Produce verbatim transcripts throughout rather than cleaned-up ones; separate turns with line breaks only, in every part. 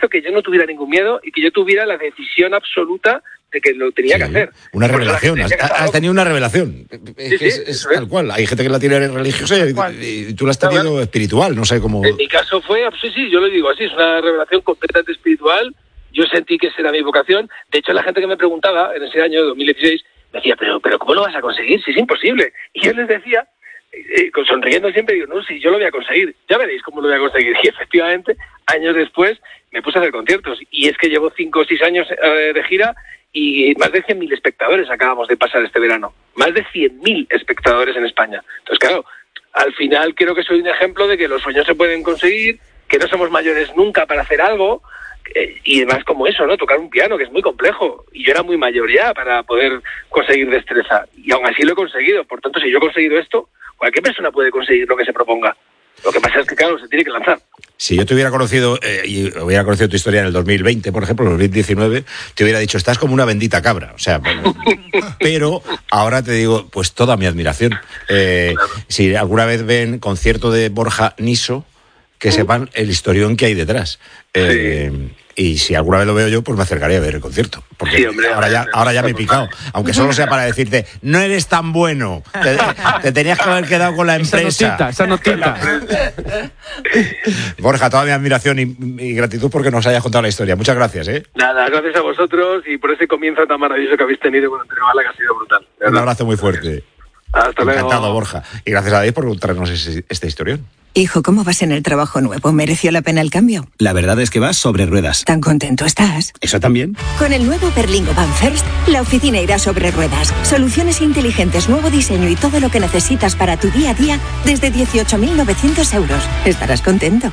hizo que yo no tuviera ningún miedo y que yo tuviera la decisión absoluta de que lo tenía sí, que hacer.
Una revelación, has, has tenido una revelación. Sí, sí, es, es tal cual. Hay gente que la tiene religiosa y, y tú la has tenido claro, espiritual, no sé cómo...
En mi caso fue, sí, sí, yo lo digo así, es una revelación completamente espiritual. Yo sentí que esa era mi vocación. De hecho, la gente que me preguntaba en ese año dos mil dieciséis me decía, pero, pero ¿cómo lo vas a conseguir? Si es imposible. Y yo les decía, eh, sonriendo siempre, digo, no, si yo lo voy a conseguir. Ya veréis cómo lo voy a conseguir. Y efectivamente, años después, me puse a hacer conciertos. Y es que llevo cinco o seis años eh, de gira y más de cien mil espectadores acabamos de pasar este verano. Más de cien mil espectadores en España. Entonces, claro, al final creo que soy un ejemplo de que los sueños se pueden conseguir, que no somos mayores nunca para hacer algo, eh, y además como eso, ¿no? Tocar un piano, que es muy complejo. Y yo era muy mayor ya para poder conseguir destreza. Y aún así lo he conseguido. Por tanto, si yo he conseguido esto, cualquier persona puede conseguir lo que se proponga. Lo que pasa es que, claro, se tiene que lanzar.
Si yo te hubiera conocido, eh, y hubiera conocido tu historia en el dos mil veinte, por ejemplo, en el dos mil diecinueve, te hubiera dicho, estás como una bendita cabra. O sea, bueno, pero ahora te digo, pues toda mi admiración. Eh, claro. Si alguna vez ven concierto de Borja Niso, que sepan el historión que hay detrás. Eh, sí. Y si alguna vez lo veo yo, pues me acercaría a ver el concierto. Porque sí, hombre, ahora, ya, ahora ya me he picado. Aunque solo sea para decirte, no eres tan bueno. Te, te tenías que haber quedado con la empresa.
Esa notita, esa notita.
Borja, toda mi admiración y, y gratitud porque nos hayas contado la historia. Muchas gracias, ¿eh?
Nada, gracias a vosotros y por ese comienzo tan maravilloso que habéis tenido con Antonio Gala, que ha sido brutal.
Un abrazo muy fuerte.
Hasta luego.
Encantado, Borja. Y gracias a Dios por contarnos ese, esta historión.
Hijo, ¿cómo vas en el trabajo nuevo? ¿Mereció la pena el cambio?
La verdad es que vas sobre ruedas.
¿Tan contento estás?
¿Eso también?
Con el nuevo Berlingo Van First, la oficina irá sobre ruedas. Soluciones inteligentes, nuevo diseño y todo lo que necesitas para tu día a día desde dieciocho mil novecientos euros. Estarás contento.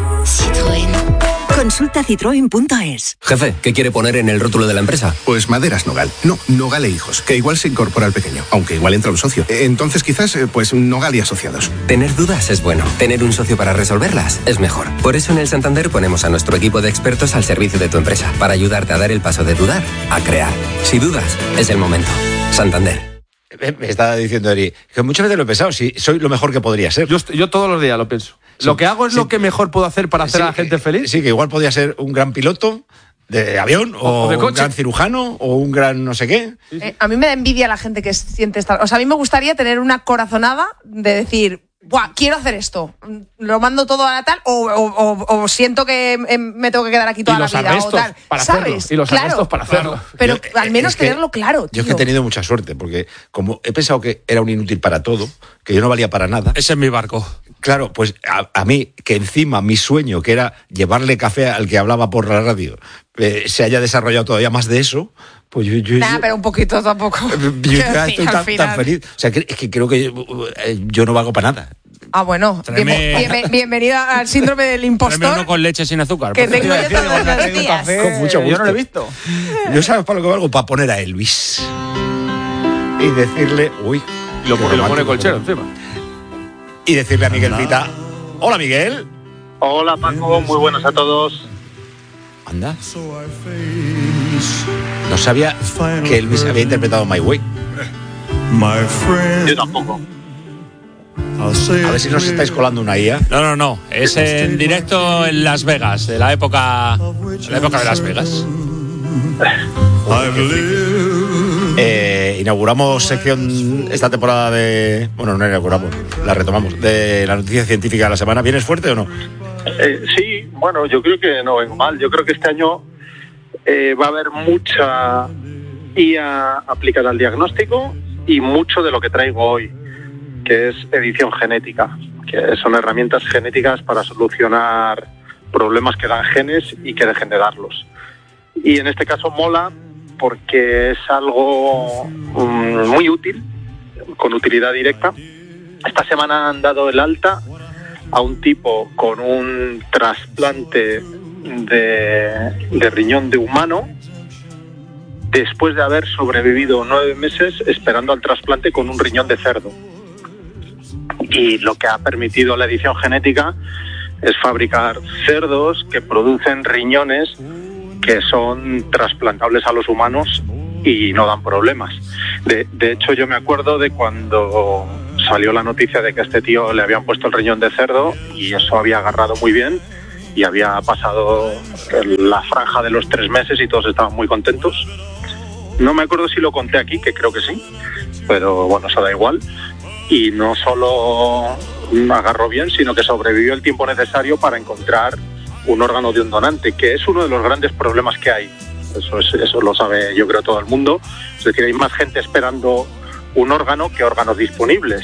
Citroën. Consulta citroen punto es.
Jefe, ¿qué quiere poner en el rótulo de la empresa?
Pues Maderas Nogal. No, Nogal e Hijos, que igual se incorpora al pequeño, aunque igual entra un socio. Entonces quizás, pues Nogal y Asociados.
Tener dudas es bueno. Tener un socio para resolverlas es mejor. Por eso en el Santander ponemos a nuestro equipo de expertos al servicio de tu empresa, para ayudarte a dar el paso de dudar a crear. Si dudas, es el momento. Santander.
Me estaba diciendo Eri, que muchas veces lo he pensado, si soy lo mejor que podría ser.
Yo, yo todos los días lo pienso. Sí, lo que hago es sí, lo que mejor puedo hacer para hacer sí, a la gente feliz.
Sí, que igual podría ser un gran piloto de avión o, o de coche, un gran cirujano o un gran no sé qué.
Eh, a mí me da envidia la gente que siente esta... O sea, a mí me gustaría tener una corazonada de decir... Buah, quiero hacer esto, lo mando todo a la tal o, o, o, o siento que me tengo que quedar aquí toda la vida o tal,
para
¿sabes?
Hacerlo. Y los
claro,
arrestos para hacerlo.
Claro. Pero yo, al menos tenerlo
que,
claro, tío.
Yo es que he tenido mucha suerte, porque como he pensado que era un inútil para todo, que yo no valía para nada.
Ese es mi barco.
Claro, pues a, a mí, que encima mi sueño, que era llevarle café al que hablaba por la radio, eh, se haya desarrollado todavía más de eso, pues yo... yo
Nah, yo, pero un poquito tampoco.
Yo ya estoy tan, tan feliz. O sea, que, es que creo que yo, yo no valgo para nada.
Ah, bueno, Tráeme... bien, bienvenido al síndrome del impostor.
Tráeme uno con leche sin azúcar.
Que tengo yo todos los días.
Con mucho gusto.
Yo no lo he visto.
Yo sabes para lo que valgo, para poner a Elvis y decirle, uy,
lo, pone, lo pone colchero encima.
Y decirle a Miguel Pita, hola Miguel.
Hola Paco, muy buenos a todos.
Anda. No sabía que Elvis había interpretado My Way.
Yo tampoco.
A ver si nos estáis colando una I A.
No, no, no. Es en directo en Las Vegas, de la época, de la época de Las Vegas.
Eh, inauguramos sección esta temporada de... Bueno, no inauguramos, la retomamos. De la noticia científica de la semana. ¿Vienes fuerte o no?
Eh, sí, bueno, yo creo que no vengo mal. Yo creo que este año eh, va a haber mucha I A aplicada al diagnóstico y mucho de lo que traigo hoy, que es edición genética, que son herramientas genéticas para solucionar problemas que dan genes y que dejen de darlos. Y en este caso mola porque es algo um, muy útil, con utilidad directa. Esta semana han dado el alta a un tipo con un trasplante de, de riñón de humano después de haber sobrevivido nueve meses esperando al trasplante con un riñón de cerdo. Y lo que ha permitido la edición genética es fabricar cerdos que producen riñones que son trasplantables a los humanos y no dan problemas. De, de hecho, yo me acuerdo de cuando salió la noticia de que a este tío le habían puesto el riñón de cerdo y eso había agarrado muy bien y había pasado la franja de los tres meses y todos estaban muy contentos. No me acuerdo si lo conté aquí, que creo que sí, pero bueno, eso da igual. Y no solo agarró bien, sino que sobrevivió el tiempo necesario para encontrar un órgano de un donante, que es uno de los grandes problemas que hay. Eso, es, eso lo sabe, yo creo, todo el mundo. Es decir, hay más gente esperando un órgano que órganos disponibles.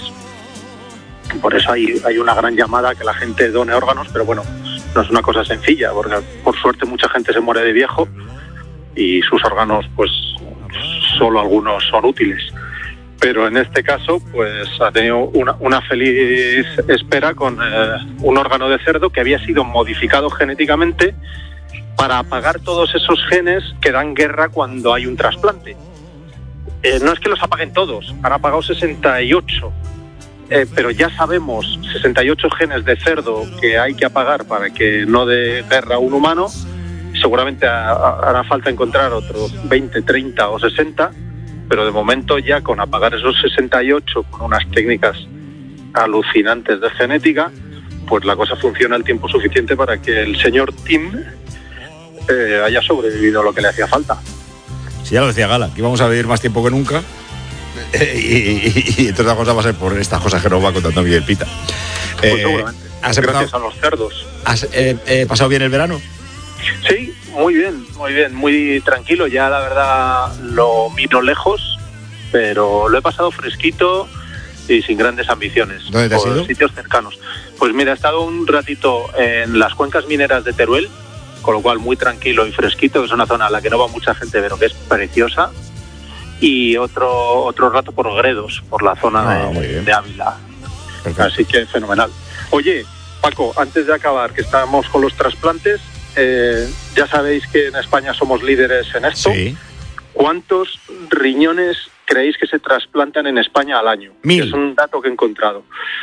Por eso hay, hay una gran llamada a que la gente done órganos, pero bueno, no es una cosa sencilla, porque por suerte mucha gente se muere de viejo y sus órganos, pues, solo algunos son útiles. Pero en este caso, pues, ha tenido una, una feliz espera con eh, un órgano de cerdo que había sido modificado genéticamente para apagar todos esos genes que dan guerra cuando hay un trasplante. Eh, no es que los apaguen todos, han apagado sesenta y ocho. Eh, pero ya sabemos sesenta y ocho genes de cerdo que hay que apagar para que no dé guerra a un humano. Seguramente ha, ha, hará falta encontrar otros veinte, treinta o sesenta, pero de momento ya con apagar esos sesenta y ocho con unas técnicas alucinantes de genética, pues la cosa funciona el tiempo suficiente para que el señor Tim eh, haya sobrevivido lo que le hacía falta.
Sí, ya lo decía Gala, que íbamos a vivir más tiempo que nunca. Y, y, y entre otras cosas va a ser por estas cosas que nos va contando Miguel Pita.
Pues
eh,
seguramente.
¿has
Gracias
empezado,
a los cerdos.
¿Has eh, eh, pasado bien el verano?
Sí, muy bien, muy bien, muy tranquilo. Ya la verdad lo miro lejos, pero lo he pasado fresquito y sin grandes ambiciones.
¿Dónde te has
por
ido?
Sitios cercanos. Pues mira, he estado un ratito en las cuencas mineras de Teruel, con lo cual muy tranquilo y fresquito, que es una zona a la que no va mucha gente, pero que es preciosa. Y otro otro rato por Gredos, por la zona
ah,
de, de Ávila.
Perfecto.
Así que fenomenal. Oye, Paco, antes de acabar, que estamos con los trasplantes, eh, ya sabéis que en España somos líderes en esto.
Sí.
¿Cuántos riñones creéis que se trasplantan en España al año?
Mil.
Es un dato que he encontrado.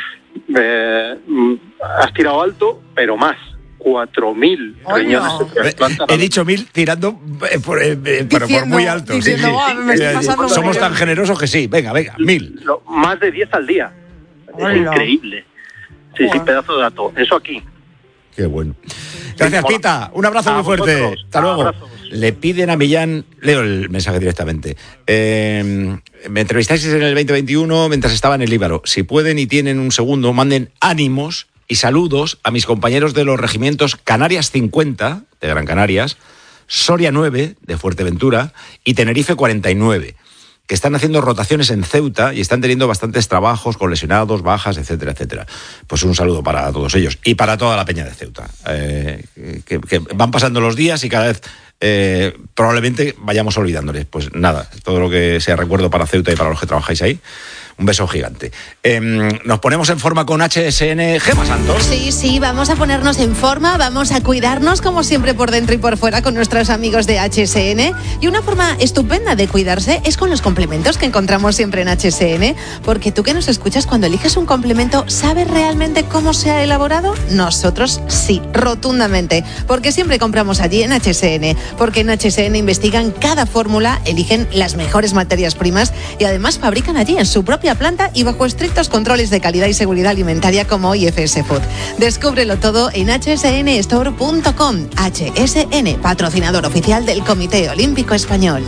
Eh, has tirado alto, pero más. Cuatro mil riñones se trasplantan.
He dicho mil tirando eh, por, eh, eh, pero por muy alto.
Diciendo,
sí, sí.
"Oh, me estoy pasando
Somos
de
tan generosos que sí. Venga, venga, mil.
Lo, más de diez al día. Es
Hola.
increíble. Sí, sí, pedazo de dato. Eso aquí.
Qué bueno. Gracias,
Sí,
Pita. Un abrazo
a
muy fuerte.
vosotros.
Hasta luego.
Abrazos.
Le piden a Millán, leo el mensaje directamente. Eh, me entrevistasteis en el veinte veintiuno mientras estaba en el Líbaro. Si pueden y tienen un segundo, manden ánimos y saludos a mis compañeros de los regimientos Canarias cincuenta, de Gran Canarias, Soria nueve, de Fuerteventura, y Tenerife cuarenta y nueve, que están haciendo rotaciones en Ceuta y están teniendo bastantes trabajos con lesionados, bajas, etcétera, etcétera. Pues un saludo para todos ellos y para toda la peña de Ceuta, eh, que, que van pasando los días y cada vez eh, probablemente vayamos olvidándoles. Pues nada, todo lo que sea recuerdo para Ceuta y para los que trabajáis ahí. Un beso gigante. Eh, nos ponemos en forma con H S N. Gemma Santos.
Sí, sí, vamos a ponernos en forma, vamos a cuidarnos como siempre por dentro y por fuera con nuestros amigos de H S N. Y una forma estupenda de cuidarse es con los complementos que encontramos siempre en H S N. Porque tú que nos escuchas, cuando eliges un complemento, ¿sabes realmente cómo se ha elaborado? Nosotros sí, rotundamente. Porque siempre compramos allí en H S N. Porque en H S N investigan cada fórmula, eligen las mejores materias primas y además fabrican allí en su propia planta y bajo estrictos controles de calidad y seguridad alimentaria como I F S Food. Descúbrelo todo en h s n store punto com. H S N, patrocinador oficial del Comité Olímpico Español.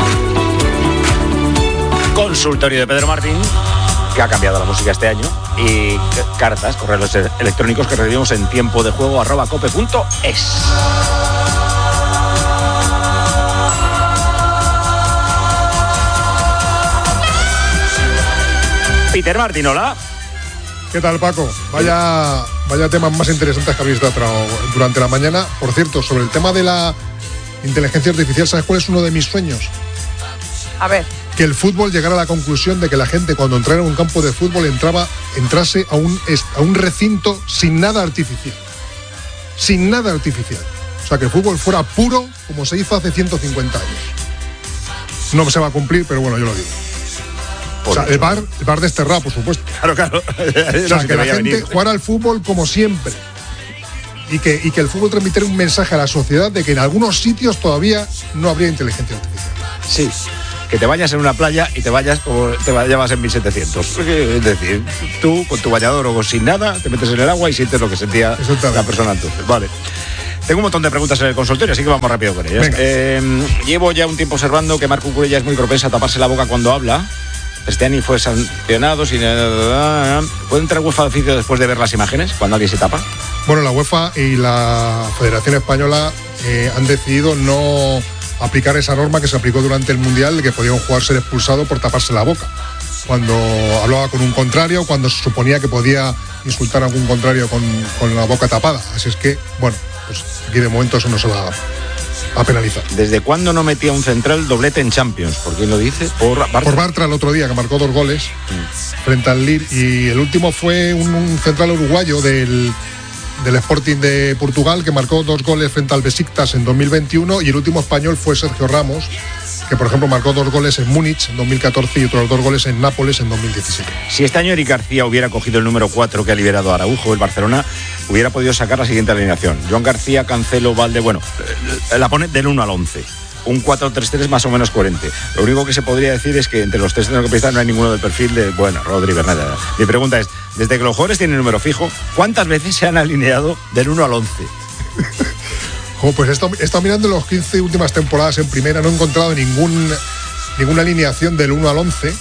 Consultorio de Pedro Martín, que ha cambiado la música este año, y cartas, correos electrónicos que recibimos en tiempo de juego arroba cope punto es. Peter Martín, hola.
¿Qué tal, Paco? Vaya, vaya temas más interesantes que habéis tratado durante la mañana. Por cierto, sobre el tema de la inteligencia artificial, ¿sabes cuál es uno de mis sueños?
A ver.
Que el fútbol llegara a la conclusión de que la gente, cuando entrara en un campo de fútbol, entraba, entrase a un, a un recinto sin nada artificial. Sin nada artificial. O sea, que el fútbol fuera puro, como se hizo hace ciento cincuenta años. No se va a cumplir, pero bueno, yo lo digo. O sea, el bar, el bar desterrado, por supuesto.
Claro, claro.
O sea, que la gente jugara al fútbol como siempre. Y que, y que el fútbol transmitiera un mensaje a la sociedad de que en algunos sitios todavía no habría inteligencia artificial.
Sí. que te bañas en una playa y te vayas como te bañabas en mil setecientos. Es decir, tú con tu bañador o sin nada, te metes en el agua y sientes lo que sentía la persona entonces. Vale. Tengo un montón de preguntas en el consultorio, así que vamos rápido con ellas. Eh, llevo ya un tiempo observando que Marc Cucurella es muy propensa a taparse la boca cuando habla. Este año fue sancionado. Sin... ¿Puede entrar UEFA de oficio después de ver las imágenes, cuando alguien se tapa?
Bueno, la UEFA y la Federación Española eh, han decidido no aplicar esa norma que se aplicó durante el Mundial, de que podía un jugador ser expulsado por taparse la boca cuando hablaba con un contrario, cuando se suponía que podía insultar a algún contrario con, con la boca tapada. Así es que, bueno, pues aquí de momento eso no se va a penalizar.
¿Desde cuándo no metía un central doblete en Champions? ¿Por quién lo dice? Por Bartra.
Por Bartra el otro día, que marcó dos goles mm. frente al Lille, y el último fue un, un central uruguayo del, del Sporting de Portugal, que marcó dos goles frente al Besiktas en dos mil veintiuno, y el último español fue Sergio Ramos, que por ejemplo marcó dos goles en Múnich en dos mil catorce y otros dos goles en Nápoles en dos mil diecisiete.
Si este año Eric García hubiera cogido el número cuatro que ha liberado a Araujo, el Barcelona hubiera podido sacar la siguiente alineación: Joan García, Cancelo, Valde. Bueno, la pone del uno al once. Un cuatro tres tres más o menos coherente. Lo único que se podría decir es que entre los tres centrocampistas no hay ninguno del perfil de, bueno, Rodri, Bernat. Mi pregunta es, desde que los jugadores tienen número fijo, ¿cuántas veces se han alineado del uno al once?
Oh, pues he estado, he estado mirando las quince últimas temporadas en primera, no he encontrado ningún, ninguna alineación del uno al once.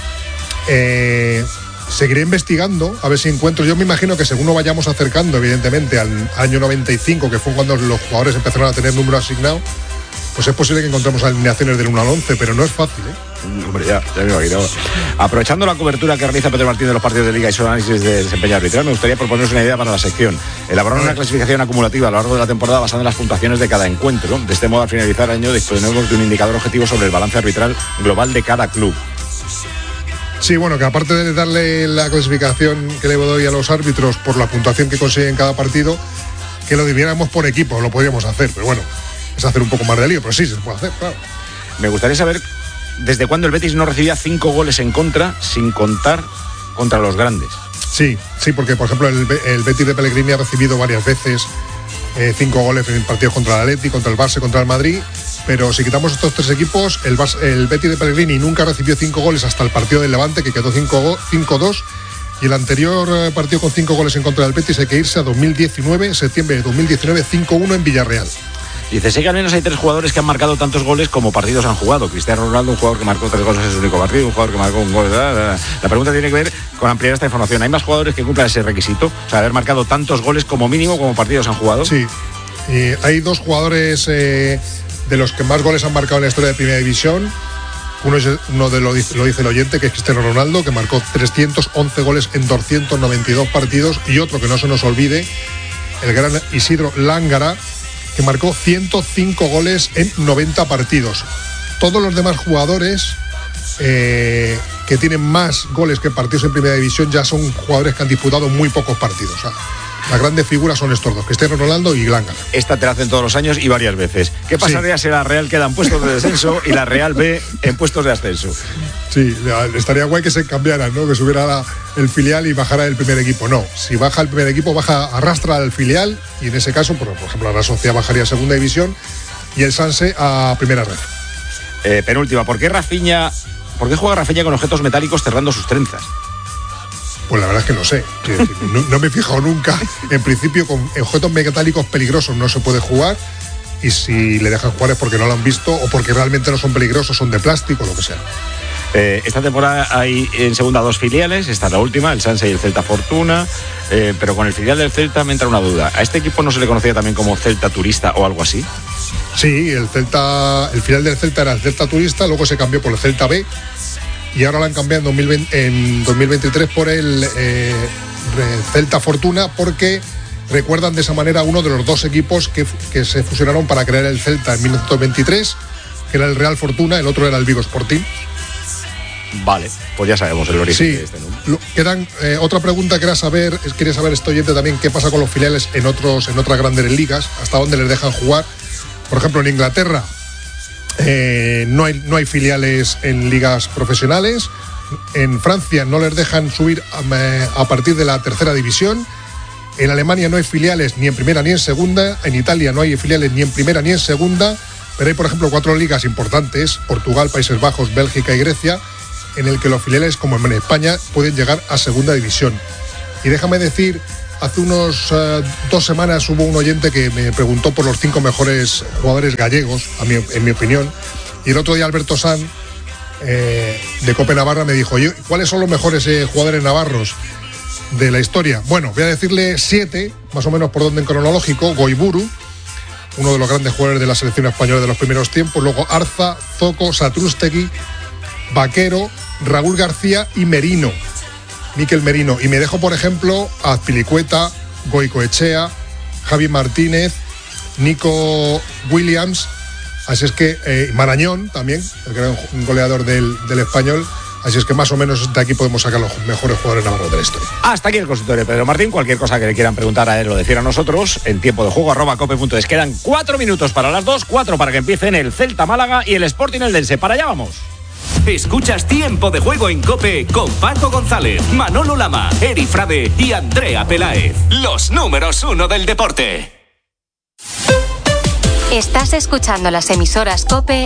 Eh, seguiré investigando a ver si encuentro. Yo me imagino que según nos vayamos acercando, evidentemente, al año noventa y cinco, que fue cuando los jugadores empezaron a tener número asignado, pues es posible que encontremos alineaciones del uno al once, pero no es fácil, ¿eh?
Hombre, ya, ya me imagino. Aprovechando la cobertura que realiza Pedro Martín de los partidos de Liga y su análisis de desempeño arbitral, me gustaría proponeros una idea para la sección. Elaborar una clasificación acumulativa a lo largo de la temporada basada en las puntuaciones de cada encuentro. De este modo, al finalizar el año, disponemos de un indicador objetivo sobre el balance arbitral global de cada club.
Sí, bueno, que aparte de darle la clasificación que le doy a los árbitros por la puntuación que consiguen en cada partido, que lo dividiéramos por equipo, lo podríamos hacer, pero bueno, es hacer un poco más de lío, pero sí, se puede hacer, claro.
Me gustaría saber desde cuándo el Betis no recibía cinco goles en contra, sin contar contra los grandes.
Sí, sí, porque por ejemplo el, el Betis de Pellegrini ha recibido varias veces eh, cinco goles en partidos contra el Atleti, contra el Barça, contra el Madrid, pero si quitamos estos tres equipos, el, Barça, el Betis de Pellegrini nunca recibió cinco goles hasta el partido del Levante, que quedó cinco dos, y el anterior partido con cinco goles en contra del Betis hay que irse a dos mil diecinueve, septiembre de dos mil diecinueve, cinco uno en Villarreal.
Dice, sé que al menos hay tres jugadores que han marcado tantos goles como partidos han jugado. Cristiano Ronaldo, un jugador que marcó tres goles en su único partido, un jugador que marcó un gol. La, la, la. la pregunta tiene que ver con ampliar esta información. ¿Hay más jugadores que cumplan ese requisito? O sea, haber marcado tantos goles como mínimo como partidos han jugado.
Sí, y hay dos jugadores eh, de los que más goles han marcado en la historia de Primera División. Uno, es, uno de lo, lo dice el oyente, que es Cristiano Ronaldo, que marcó trescientos once goles en doscientos noventa y dos partidos. Y otro que no se nos olvide, el gran Isidro Lángara, que marcó ciento cinco goles en noventa partidos. Todos los demás jugadores eh, que tienen más goles que partidos en Primera División ya son jugadores que han disputado muy pocos partidos. O sea, las grandes figuras son estos dos, Cristiano Ronaldo y Lángara.
Esta te la hacen todos los años y varias veces. ¿Qué pasaría sí. si la Real queda en puestos de descenso y la Real B en puestos de ascenso?
Sí, estaría guay que se cambiaran, ¿no? Que subiera la, el filial y bajara el primer equipo. No, si baja el primer equipo, baja, arrastra al filial, y en ese caso, por, por ejemplo, la Real Sociedad bajaría a segunda división y el Sanse a primera red.
Eh, penúltima, ¿por qué Rafinha, por qué juega Rafinha con objetos metálicos cerrando sus trenzas?
Pues la verdad es que no sé. Decir, no, no me he fijado nunca. En principio, con objetos metálicos peligrosos no se puede jugar. Y si le dejan jugar es porque no lo han visto o porque realmente no son peligrosos, son de plástico o lo que sea.
Eh, esta temporada hay en segunda dos filiales. Esta es la última, el Sanse y el Celta Fortuna. Eh, pero con el filial del Celta me entra una duda. ¿A este equipo no se le conocía también como Celta Turista o algo así?
Sí, el Celta, el filial del Celta era el Celta Turista, luego se cambió por el Celta B. Y ahora lo han cambiado en, dos mil veinte, en dos mil veintitrés por el eh, Celta Fortuna, porque recuerdan de esa manera uno de los dos equipos que, que se fusionaron para crear el Celta en mil novecientos veintitrés, que era el Real Fortuna, el otro era el Vigo Sporting.
Vale, pues ya sabemos el origen
sí,
de este número.
Quedan eh, otra pregunta que era saber, quería saber este oyente también qué pasa con los filiales en otros en otras grandes ligas, hasta dónde les dejan jugar. Por ejemplo, en Inglaterra Eh, no hay, no hay filiales en ligas profesionales. En Francia no les dejan subir a, a partir de la tercera división. En Alemania no hay filiales ni en primera ni en segunda. En Italia no hay filiales ni en primera ni en segunda. Pero hay, por ejemplo, cuatro ligas importantes, Portugal, Países Bajos, Bélgica y Grecia, en el que los filiales, como en España, pueden llegar a segunda división. Y déjame decir, hace unos uh, dos semanas hubo un oyente que me preguntó por los cinco mejores jugadores gallegos, a mi, en mi opinión, y el otro día Alberto Sanz, eh, de Cope Navarra, me dijo, ¿cuáles son los mejores eh, jugadores navarros de la historia? Bueno, voy a decirle siete, más o menos por orden cronológico. Goiburu, uno de los grandes jugadores de la selección española de los primeros tiempos, luego Arza, Zoco, Satrústegui, Vaquero, Raúl García y Merino, Miquel Merino. Y me dejo, por ejemplo, a Azpilicueta, Goicoechea, Javi Martínez, Nico Williams, así es que eh, Marañón también, el gran goleador del, del Español. Así es que más o menos de aquí podemos sacar los mejores jugadores navarros de la historia.
Hasta aquí el consultorio de Pedro Martín. Cualquier cosa que le quieran preguntar a él o decir a nosotros, en tiempo de juego, arroba cope punto es. Quedan cuatro minutos para las dos, cuatro para que empiecen el Celta Málaga y el Sporting Eldense. Para allá vamos.
Escuchas Tiempo de Juego en COPE con Paco González, Manolo Lama, Eri Frade y Andrea Peláez. Los números uno del deporte.
Estás escuchando las emisoras COPE